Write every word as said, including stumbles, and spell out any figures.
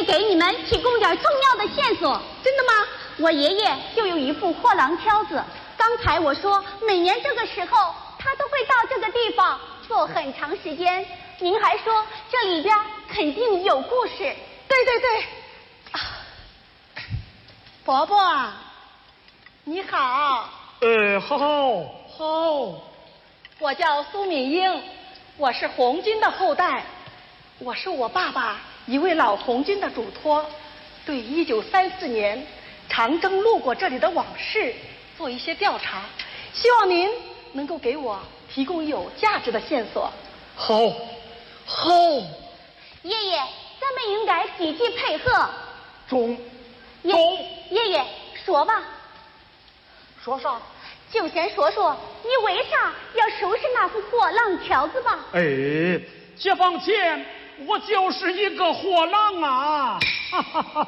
给你们提供点重要的线索。 真的吗？ 我爷爷就有一副货郎挑子，刚才我说每年这个时候他都会到这个地方坐很长时间，您还说这里边肯定有故事。 对对对，啊，伯伯啊，你好。 呃，好好好。 我叫苏敏英，我是红军的后代，我是我爸爸一位老红军的嘱托，对一九三四年长征路过这里的往事做一些调查，希望您能够给我提供有价值的线索。 好，好。 爷爷，咱们应该积极配合。 中， 爷中。 爷爷，说吧。 说啥？ 就先说说你为啥要收拾那副货郎条子吧。 哎，解放前我就是一个货郎啊！哈哈哈。